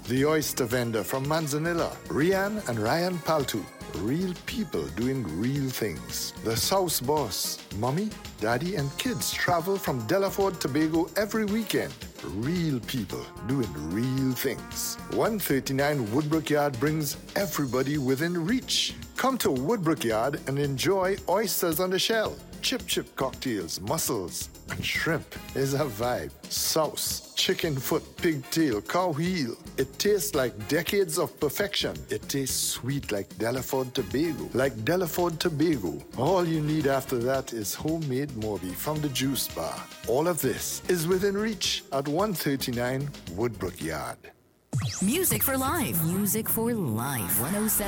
The oyster vendor from Manzanilla, Rian and Ryan Paltu. Real people doing real things. The South Boss, Mommy, Daddy, and kids travel from Delaford, Tobago every weekend. Real people doing real things. 139 Woodbrook Yard brings everybody within reach. Come to Woodbrook Yard and enjoy oysters on the shell. Chip cocktails, mussels, and shrimp is a vibe. Sauce, chicken foot, pigtail, cow heel. It tastes like decades of perfection. It tastes sweet like Delaford Tobago. Like Delaford Tobago. All you need after that is homemade Morby from the juice bar. All of this is within reach at 139 Woodbrook Yard. Music for life. Music for life. 107.